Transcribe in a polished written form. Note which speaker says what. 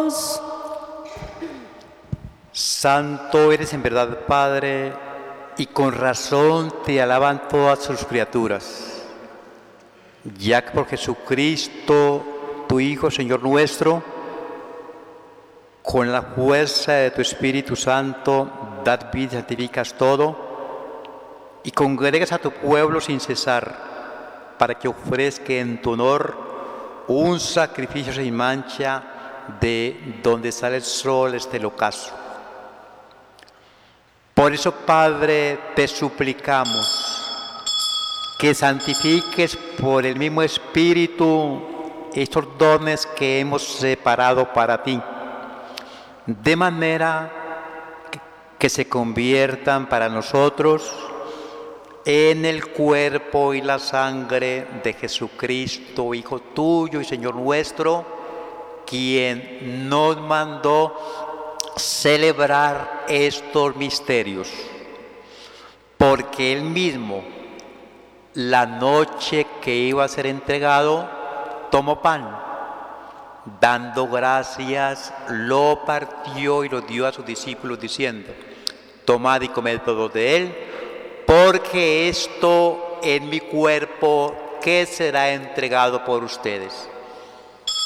Speaker 1: todos.
Speaker 2: Santo eres en verdad, Padre, y con razón te alaban todas sus criaturas, ya que por Jesucristo, tu Hijo, Señor nuestro, con la fuerza de tu Espíritu Santo, das vida y santificas todo, y congregas a tu pueblo sin cesar, para que ofrezca en tu honor un sacrificio sin mancha de donde sale el sol este ocaso. Por eso, Padre, te suplicamos que santifiques por el mismo Espíritu estos dones que hemos separado para ti, de manera que se conviertan para nosotros en el cuerpo y la sangre de Jesucristo, Hijo tuyo y Señor nuestro, quien nos mandó celebrar estos misterios, porque Él mismo, la noche que iba a ser entregado, tomó pan, dando gracias, lo partió y lo dio a sus discípulos diciendo: tomad y comed todos de él, porque esto es mi cuerpo que será entregado por ustedes.